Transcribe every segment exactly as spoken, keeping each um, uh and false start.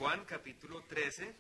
Juan capítulo trece.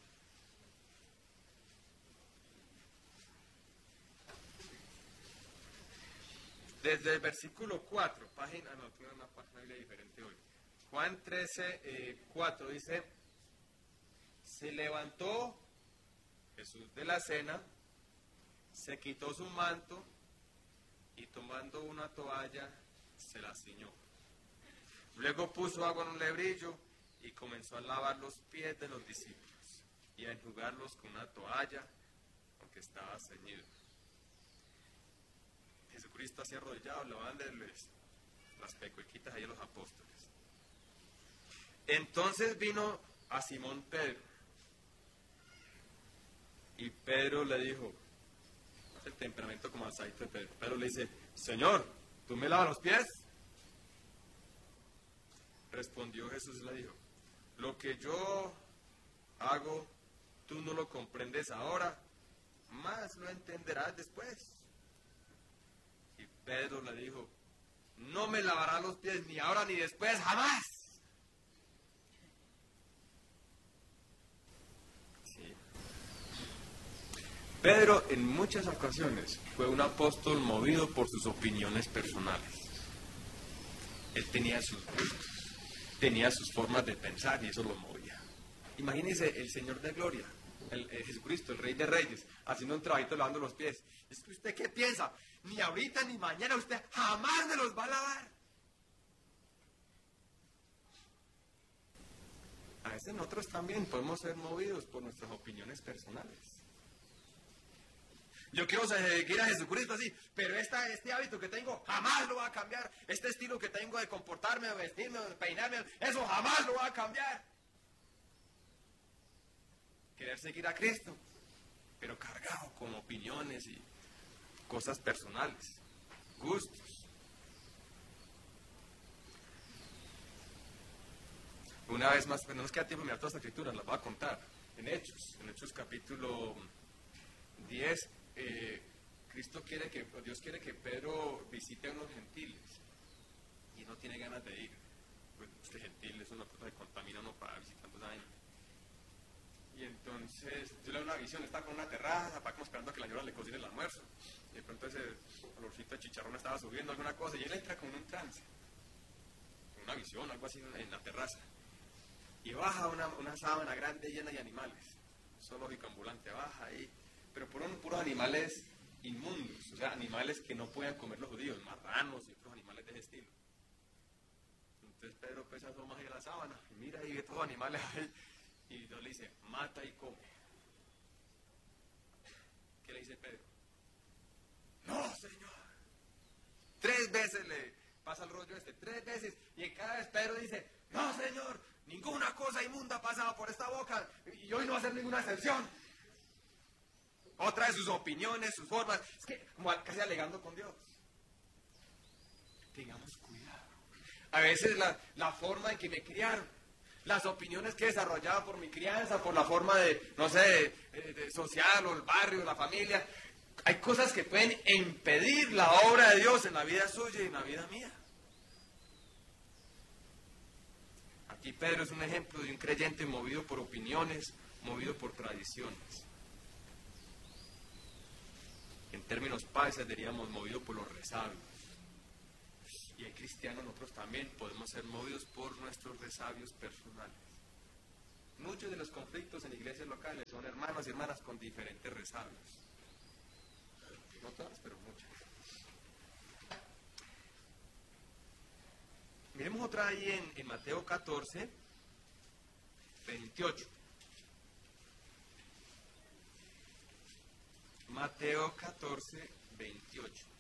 Desde el versículo cuatro, página, no, tiene una página diferente hoy. Juan trece, eh, cuatro dice, se levantó Jesús de la cena, se quitó su manto y tomando una toalla se la ciñó. Luego puso agua en un lebrillo y comenzó a lavar los pies de los discípulos y a enjugarlos con una toalla, aunque estaba ceñido. Jesucristo así arrodillado, lavándoles las pecuequitas ahí a los apóstoles. Entonces vino a Simón Pedro, y Pedro le dijo, el temperamento como asadito de Pedro, Pedro le dice, Señor, ¿tú me lavas los pies? Respondió Jesús y le dijo, lo que yo hago, tú no lo comprendes ahora, más lo entenderás después. Y Pedro le dijo, no me lavará los pies ni ahora ni después, jamás. Sí. Pedro en muchas ocasiones fue un apóstol movido por sus opiniones personales. Él tenía sus gustos, tenía sus formas de pensar y eso lo movía. Imagínense el Señor de Gloria, el, el Jesucristo, el Rey de Reyes, haciendo un trabajito lavando los pies. ¿Es que usted qué piensa? Ni ahorita ni mañana usted jamás me los va a lavar. A veces nosotros también podemos ser movidos por nuestras opiniones personales. Yo quiero seguir a Jesucristo así, pero esta, este hábito que tengo jamás lo va a cambiar. Este estilo que tengo de comportarme, de vestirme, de peinarme, eso jamás lo va a cambiar. Querer seguir a Cristo, pero cargado con opiniones y cosas personales, gustos. Una vez más, pues no nos queda tiempo de mirar todas las escrituras, las voy a contar. En Hechos, en Hechos capítulo diez, eh, Cristo quiere que, Dios quiere que Pedro visite a unos gentiles y no tiene ganas de ir. Pues este gentil es una cosa que contamina uno para visitar a gente. Y entonces, yo le doy una visión, está con una terraza, para como esperando a que la señora le cocine el almuerzo. Y de pronto ese olorcito de chicharrón estaba subiendo alguna cosa y él entra con un trance, con una visión, algo así en la terraza. Y baja una, una sábana grande llena de animales, zoológico ambulante, baja ahí, pero puros, puros animales inmundos, o sea, animales que no puedan comer los judíos, marranos y otros animales de ese estilo. Entonces Pedro pues asoma ahí a la sábana, y mira y ve todos los animales ahí, y Dios le dice, mata y come. ¿Qué le dice Pedro? No, Señor. Tres veces le pasa el rollo este, tres veces, y en cada vez Pedro dice, no, Señor, ninguna cosa inmunda ha pasado por esta boca, y hoy no va a ser ninguna excepción. Otra de sus opiniones, sus formas, es que como casi alegando con Dios. Tengamos cuidado. A veces la, la forma en que me criaron, las opiniones que desarrollaba por mi crianza, por la forma de, no sé, de, de social o el barrio, la familia, hay cosas que pueden impedir la obra de Dios en la vida suya y en la vida mía. Aquí Pedro es un ejemplo de un creyente movido por opiniones, movido por tradiciones. En términos paisas diríamos movido por los resabios. Y hay cristianos, nosotros también podemos ser movidos por nuestros resabios personales. Muchos de los conflictos en iglesias locales son hermanos y hermanas con diferentes resabios. No todas, pero muchas. Miremos otra ahí en, en Mateo catorce, veintiocho. Mateo catorce, veintiocho.